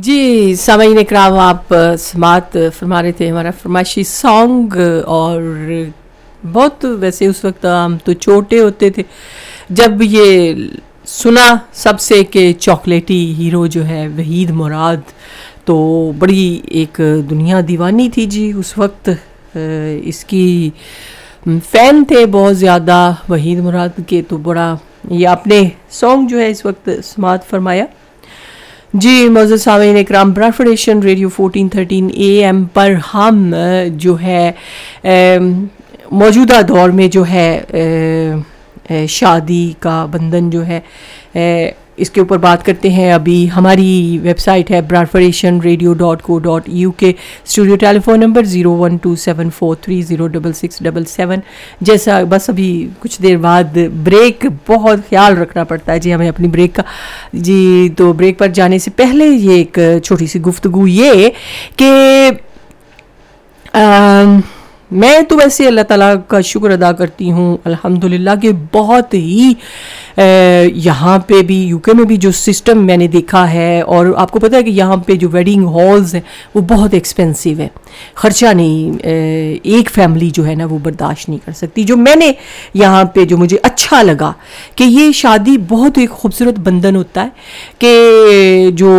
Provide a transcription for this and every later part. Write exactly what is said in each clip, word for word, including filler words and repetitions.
जी सामीन इकराम, आप समात फरमा रहे थे हमारा फरमाइशी सॉन्ग। और बहुत वैसे उस वक्त हम तो छोटे होते थे जब ये सुना सबसे कि चॉकलेटी हीरो जो है वहीद मुराद, तो बड़ी एक दुनिया दीवानी थी जी उस वक्त। इसकी फ़ैन थे बहुत ज़्यादा वहीद मुराद के, तो बड़ा ये आपने सॉन्ग जो है इस वक्त समात फरमाया जी। मौजूद सामीन इकराम, Bradford Asian radio fourteen thirteen A M पर हम जो है मौजूदा दौर में जो है ए, ए, शादी का बंधन जो है ए, इसके ऊपर बात करते हैं। अभी हमारी वेबसाइट है Bradford Asian radio dot co dot U के। Studio telephone number zero one two seven four three zero double six double seven. जैसा बस अभी कुछ देर बाद ब्रेक, बहुत ख्याल रखना पड़ता है जी हमें अपनी ब्रेक का जी। तो ब्रेक पर जाने से पहले ये एक छोटी सी गुफ्तगू ये कि मैं तो वैसे अल्लाह ताला का शुक्र अदा करती हूँ अल्हम्दुलिल्लाह कि बहुत ही यहाँ पे भी यूके में भी जो सिस्टम मैंने देखा है, और आपको पता है कि यहाँ पे जो वेडिंग हॉल्स हैं वो बहुत एक्सपेंसिव है, ख़र्चा नहीं एक फैमिली जो है ना वो बर्दाश्त नहीं कर सकती। जो मैंने यहाँ पे जो मुझे अच्छा लगा कि ये शादी बहुत एक खूबसूरत बंधन होता है कि जो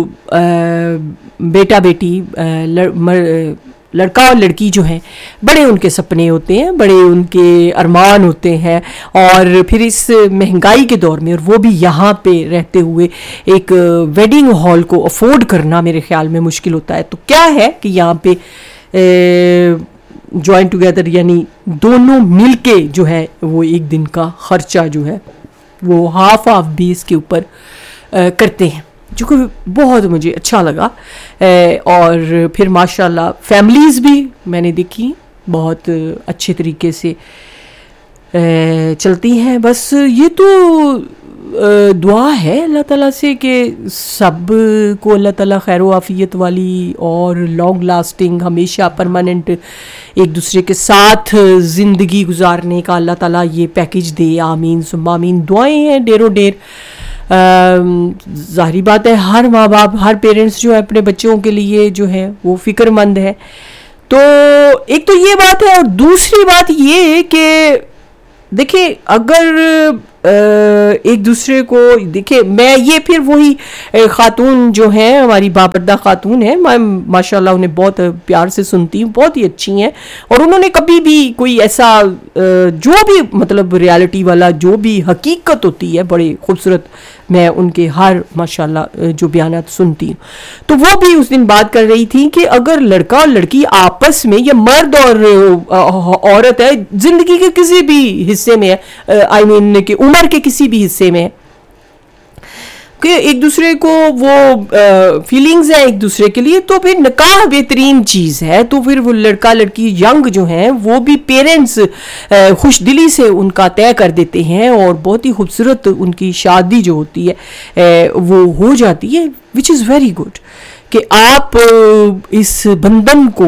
बेटा बेटी लड़, मर, लड़का और लड़की जो हैं बड़े उनके सपने होते हैं, बड़े उनके अरमान होते हैं, और फिर इस महंगाई के दौर में और वो भी यहाँ पे रहते हुए एक वेडिंग हॉल को अफोर्ड करना मेरे ख्याल में मुश्किल होता है। तो क्या है कि यहाँ पे जॉइन टुगेदर यानी दोनों मिलके जो है वो एक दिन का ख़र्चा जो है वो हाफ हाफ भी इसके ऊपर करते हैं, जो कि बहुत मुझे अच्छा लगा। ए, और फिर माशाल्लाह फैमिलीज़ भी मैंने देखी बहुत अच्छे तरीके से ए, चलती हैं। बस ये तो ए, दुआ है अल्लाह ताला से कि सब को अल्लाह ताला खैर व आफियत वाली और लॉन्ग लास्टिंग हमेशा परमानेंट एक दूसरे के साथ ज़िंदगी गुजारने का अल्लाह ताला ये पैकेज दे। आमीन सुम्मा आमीन। दुआएं हैं ढेरों ढेर। ज़ाहिरी बात है हर माँ बाप हर पेरेंट्स जो है अपने बच्चों के लिए जो है वो फ़िक्रमंद है। तो एक तो ये बात है, और दूसरी बात ये कि देखिए अगर एक दूसरे को देखिए, मैं ये फिर वही ख़ातून जो हैं हमारी बापर्दा ख़ातून है, मैं माशाल्लाह उन्हें बहुत प्यार से सुनती हूँ, बहुत ही अच्छी हैं, और उन्होंने कभी भी कोई ऐसा जो भी मतलब रियलिटी वाला जो भी हकीकत होती है बड़े खूबसूरत, मैं उनके हर माशाल्लाह जो बयानात सुनती हूँ। तो वो भी उस दिन बात कर रही थी कि अगर लड़का और लड़की आपस में या मर्द और औरत है ज़िंदगी के किसी भी हिस्से में है, आई मीन कि उम्र के किसी भी हिस्से में कि एक दूसरे को वो फीलिंग्स हैं एक दूसरे के लिए, तो फिर निकाह बेहतरीन चीज़ है। तो फिर वो लड़का लड़की यंग जो हैं वो भी पेरेंट्स खुश दिली से उनका तय कर देते हैं और बहुत ही खूबसूरत उनकी शादी जो होती है वो हो जाती है, विच इज़ वेरी गुड कि आप इस बंधन को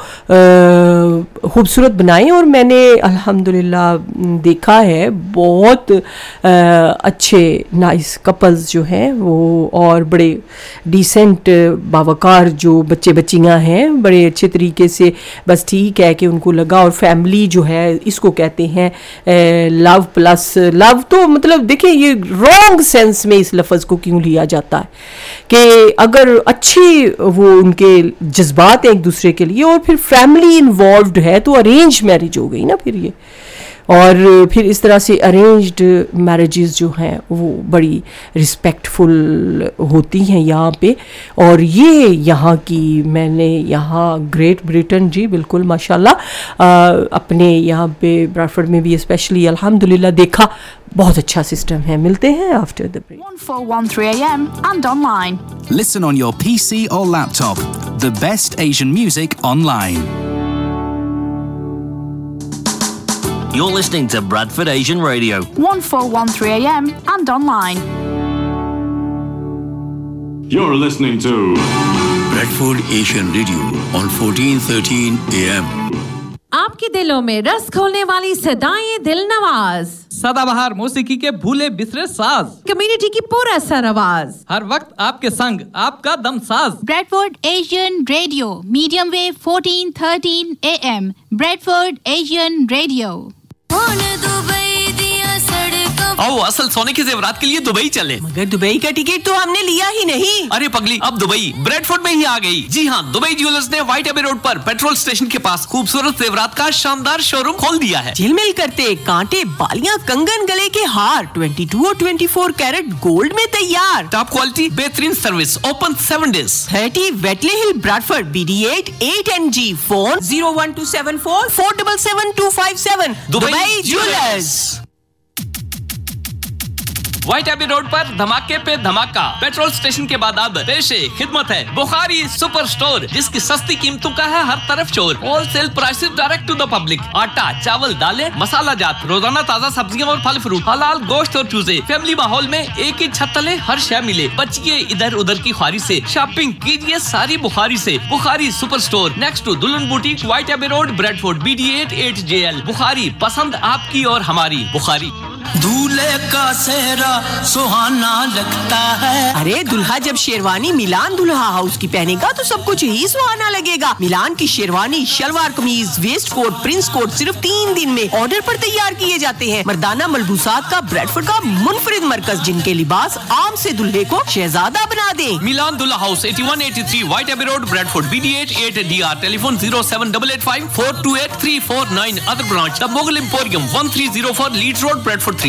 खूबसूरत बनाएं। और मैंने अल्हम्दुलिल्लाह देखा है बहुत अच्छे नाइस कपल्स जो हैं वो, और बड़े डिसेंट बावकार जो बच्चे बच्चियां हैं बड़े अच्छे तरीके से, बस ठीक है कि उनको लगा। और फैमिली जो है इसको कहते हैं लव प्लस लव। तो मतलब देखिए ये रॉन्ग सेंस में इस लफ्ज़ को क्यों लिया जाता है कि अगर अच्छी वो उनके जज्बात हैं एक दूसरे के लिए और फिर फैमिली इन्वॉल्व्ड है तो अरेंज मैरिज हो गई ना फिर ये। और फिर इस तरह से अरेंज्ड मैरिजेस जो हैं वो बड़ी रिस्पेक्टफुल होती हैं यहाँ पे। और ये यहाँ की मैंने यहाँ ग्रेट ब्रिटेन जी बिल्कुल माशाल्लाह अपने यहाँ पे ब्रैडफोर्ड में भी स्पेशली अल्हम्दुलिल्लाह देखा बहुत अच्छा सिस्टम है। मिलते हैं after the break. one four one three A M and online. Listen on your P C or laptop. The best Asian music online. You're listening to Bradford Asian Radio. one four one three A M and online. You're listening to Bradford Asian Radio on fourteen thirteen A M. आपके दिलों में रस खोलने वाली सदाएं दिल नवाज, सदाबहार मौसीकी के भूले बिसरे साज, कम्युनिटी की पूरा सरआवाज, हर वक्त आपके संग आपका दम साज। Bradford Asian radio, medium wave fourteen thirteen A M, Bradford Asian radio. आओ असल सोने के जेवरात के लिए दुबई चले। मगर दुबई का टिकट तो हमने लिया ही नहीं। अरे पगली, अब दुबई ब्रैडफोर्ड में ही आ गई। जी हाँ, दुबई ज्वेलर्स ने व्हाइट एबे रोड पर पेट्रोल स्टेशन के पास खूबसूरत जेवरात का शानदार शोरूम खोल दिया है। झिलमिल करते कांटे, बालियां, कंगन, गले के हार बाईस और चौबीस कैरेट गोल्ड में तैयार। टॉप क्वालिटी, बेहतरीन service, open seven days. Thirty Whitley hill, Bradford, B D eight eight N G. Phone zero one two seven four four seven seven to five seven. Dubai jewellers. White एबे road पर धमाके पे धमाका। Petrol station के बाद अब पेशे खिदमत है बुखारी सुपर स्टोर, जिसकी सस्ती कीमतों का है हर तरफ शोर। Wholesale prices direct to the public. आटा, चावल, दालें, मसाला जात, रोजाना ताजा सब्जियां और फल फ्रूट, हलाल गोश्त और चूजे। फैमिली माहौल में एक ही छत तले हर शय मिले। बचिए इधर उधर की ख्वारी से, शॉपिंग कीजिए सारी बुखारी से। Bukhari super store next to दुल्हन बुटीक, व्हाइट एबे road, Bradford, B D eight eight J L. Bukhari, पसंद आपकी और हमारी। बुखारी। दूल्हे का सेहरा सुहाना लगता है। अरे दुल्हा जब शेरवानी मिलान दुल्हा हाउस की पहनेगा तो सब कुछ ही सुहाना लगेगा। मिलान की शेरवानी, शलवार कमीज, वेस्ट कोट, प्रिंस कोट सिर्फ तीन दिन में ऑर्डर पर तैयार किए जाते हैं। मर्दाना मलबूसात का ब्रैडफोर्ड का मुनफरिद मरकज, जिनके लिबास आम से दुल्हे को शहजादा बना दे। मिलान दुल्हा हाउस, इक्यासी तिरासी व्हाइट एबे road, Bradford, B D eight eight D R. Telephone zero seven eight eight five four to eight three four nine. Other branch the Mughal emporium, one three zero four Leeds road, Bradford.